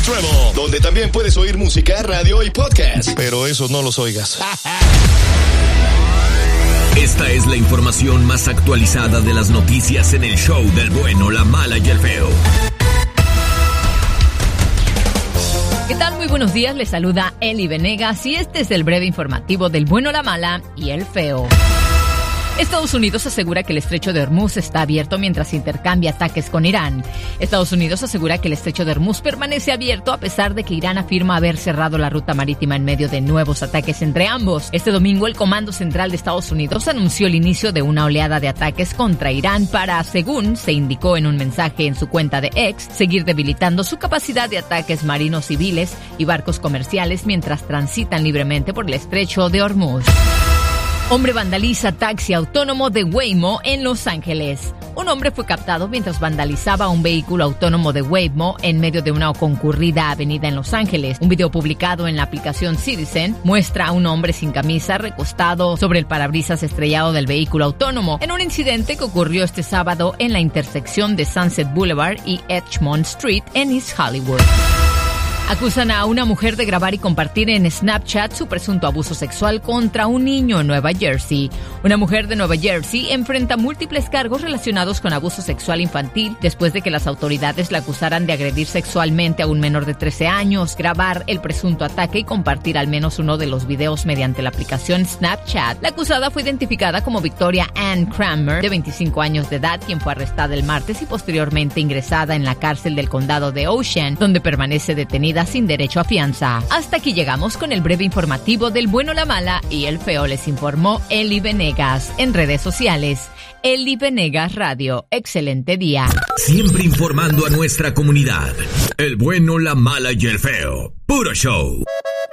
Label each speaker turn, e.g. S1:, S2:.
S1: Treble, donde también puedes oír música, radio y podcast. Pero esos no los oigas.
S2: Esta es la información más actualizada de las noticias en el show del bueno, la mala y el feo.
S3: ¿Qué tal? Muy buenos días, les saluda Eli Venegas y este es el breve informativo del bueno, la mala y el feo. Estados Unidos asegura que el estrecho de Hormuz está abierto mientras intercambia ataques con Irán. Estados Unidos asegura que el estrecho de Hormuz permanece abierto a pesar de que Irán afirma haber cerrado la ruta marítima en medio de nuevos ataques entre ambos. Este domingo, el Comando Central de Estados Unidos anunció el inicio de una oleada de ataques contra Irán para, según se indicó en un mensaje en su cuenta de X, seguir debilitando su capacidad de ataques marinos civiles y barcos comerciales mientras transitan libremente por el estrecho de Hormuz. Hombre vandaliza taxi autónomo de Waymo en Los Ángeles. Un hombre fue captado mientras vandalizaba un vehículo autónomo de Waymo en medio de una concurrida avenida en Los Ángeles. Un video publicado en la aplicación Citizen muestra a un hombre sin camisa recostado sobre el parabrisas estrellado del vehículo autónomo en un incidente que ocurrió este sábado en la intersección de Sunset Boulevard y Edgemont Street en East Hollywood. Acusan a una mujer de grabar y compartir en Snapchat su presunto abuso sexual contra un niño en Nueva Jersey. Una mujer de Nueva Jersey enfrenta múltiples cargos relacionados con abuso sexual infantil después de que las autoridades la acusaran de agredir sexualmente a un menor de 13 años, grabar el presunto ataque y compartir al menos uno de los videos mediante la aplicación Snapchat. La acusada fue identificada como Victoria Ann Kramer, de 25 años de edad, quien fue arrestada el martes y posteriormente ingresada en la cárcel del condado de Ocean, donde permanece detenida sin derecho a fianza. Hasta aquí llegamos con el breve informativo del bueno, la mala y el feo. Les informó Eli Venegas. En redes sociales, Eli Venegas Radio. Excelente día.
S2: Siempre informando a nuestra comunidad. El bueno, la mala y el feo. Puro show.